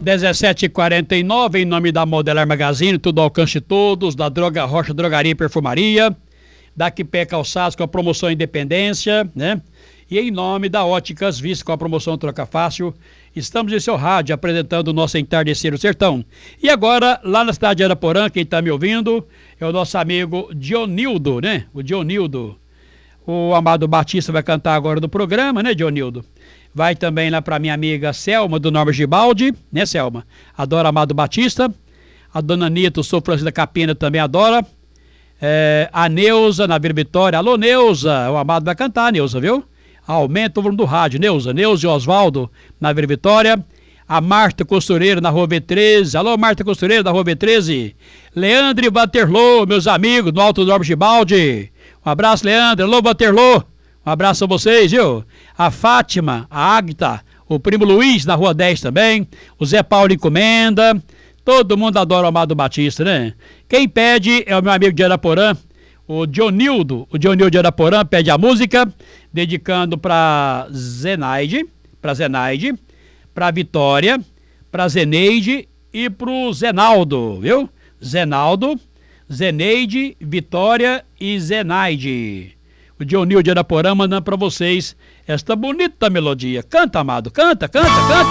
17h49, em nome da Modelar Magazine, tudo ao alcance de todos, da Droga Rocha, Drogaria e Perfumaria, da Quipé Calçados com a promoção Independência, né? E em nome da Óticas Vista com a promoção Troca Fácil, estamos em seu rádio apresentando o nosso Entardecer no Sertão. E agora, lá na cidade de Araporã, quem está me ouvindo é o nosso amigo Dionildo, né? O Dionildo. O Amado Batista vai cantar agora no programa, né, Dionildo? Vai também lá para minha amiga Selma, do Norma Gibaldi, né, Selma? Adora Amado Batista. A dona Nita, o Sou Francisco da Capina, também adora. A Neuza, na Vila Vitória. Alô, Neuza, o Amado vai cantar, Neuza, viu? Aumenta o volume do rádio, Neuza. Neuza e Osvaldo, na Vila Vitória. A Marta Costureira, na Rua V13. Alô, Marta Costureira, da Rua V13. Leandro e Waterloo, meus amigos, no Alto do Norma Gibaldi. Um abraço, Leandro. Alô, Waterloo. Um abraço a vocês, viu? A Fátima, a Águita, o primo Luiz, na Rua 10 também. O Zé Paulo Encomenda. Todo mundo adora o Amado Batista, né? Quem pede é o meu amigo de Araporã, o Dionildo. O Dionildo de Araporã pede a música, dedicando para Zenaide, para Vitória, para Zeneide e pro Zenaldo, viu? Zenaldo, Zeneide, Vitória e Zenaide. O Dionildo de Araporã mandando para vocês esta bonita melodia. Canta, Amado, canta, canta, canta.